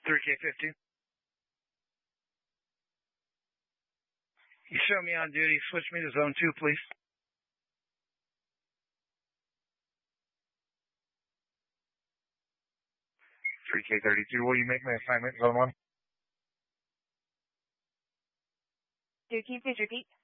3K15. You show me on duty. Switch me to zone 2, please. 3K32, will you make my assignment zone 1? Dude, can you please repeat?